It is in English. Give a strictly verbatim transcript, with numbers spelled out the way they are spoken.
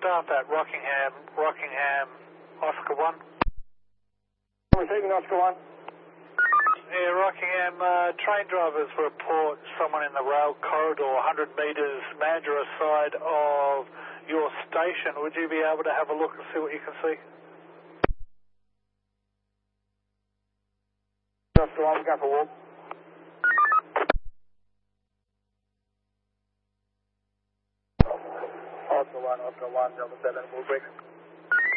staff at Rockingham, Rockingham, Oscar one. Receiving Oscar one. Yeah, Rockingham, uh, train drivers report someone in the rail corridor one hundred metres manager side of your station. Would you be able to have a look and see what you can see? Oscar one, we're going for a walk. Oscar one, Oscar one, Delta seven, we'll bring